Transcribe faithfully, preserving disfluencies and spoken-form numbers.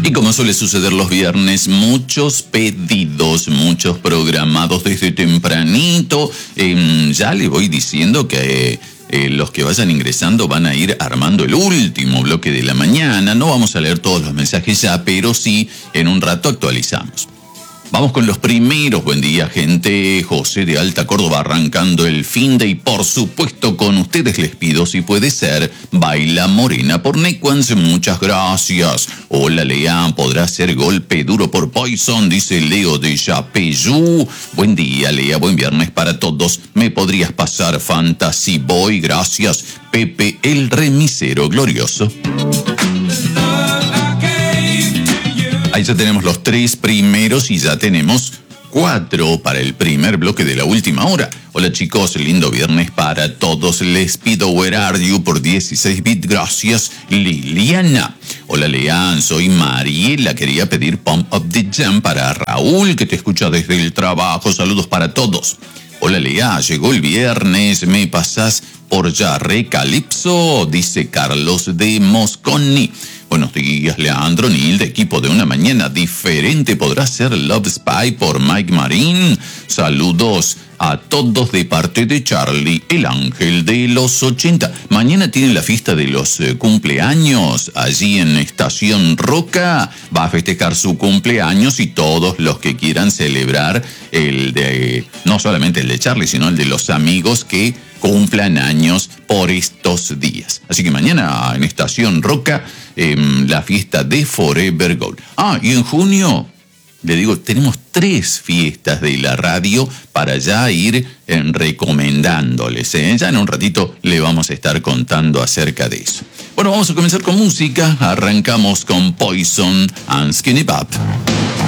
Y como suele suceder los viernes, muchos pedidos, muchos programados desde tempranito. Eh, ya le voy diciendo que eh, los que vayan ingresando van a ir armando el último bloque de la mañana. No vamos a leer todos los mensajes ya, pero sí en un rato actualizamos. Vamos con los primeros. Buen día, gente. José de Alta Córdoba arrancando el fin de y por supuesto con ustedes les pido, si puede ser, Baila Morena por Nequans. Muchas gracias. Hola, Lea. ¿Podrá ser Golpe Duro por Poison? Dice Leo de Yapeyú. Buen día, Lea. Buen viernes para todos. ¿Me podrías pasar Fantasy Boy? Gracias. Pepe el Remisero Glorioso. Ahí ya tenemos los tres primeros y ya tenemos cuatro para el primer bloque de la última hora. Hola chicos, lindo viernes para todos. Les pido Where Are You por dieciséis bits. Gracias, Liliana. Hola Lean, soy Mariela. Quería pedir Pump Up the Jam para Raúl, que te escucha desde el trabajo. Saludos para todos. Hola Lea, llegó el viernes. ¿Me pasás por Yarre Calipso? Dice Carlos de Mosconi. Buenos días, Leandro Nil, de equipo de una mañana diferente. ¿Podrá ser Love Spy por Mike Marín? Saludos a todos de parte de Charlie, el ángel de los ochenta. Mañana tiene la fiesta de los eh, cumpleaños allí en Estación Roca. Va a festejar su cumpleaños y todos los que quieran celebrar el de, no solamente el de Charlie, sino el de los amigos que cumplan años por estos días. Así que mañana en Estación Roca, eh, la fiesta de Forever Gold. Ah, y en junio, le digo, tenemos tres fiestas de la radio para ya ir eh, recomendándoles. ¿eh? Ya en un ratito le vamos a estar contando acerca de eso. Bueno, vamos a comenzar con música. Arrancamos con Poison and Skinny Pop.